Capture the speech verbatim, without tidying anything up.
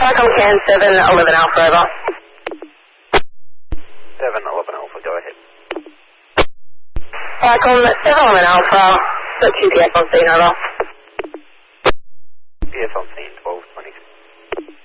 Falcon Can seven eleven Alpha, over. seven eleven Alpha, go ahead. Falcon seven eleven Alpha, got two P S on scene, over. P S on